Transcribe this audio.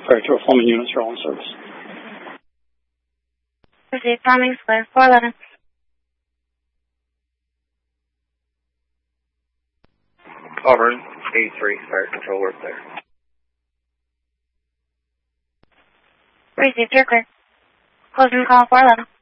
Fire 2 Fleming units are all in service. Received. Timing's clear. 411. Auburn, 83, fire control work there. Received. You're clear. Closing call 411.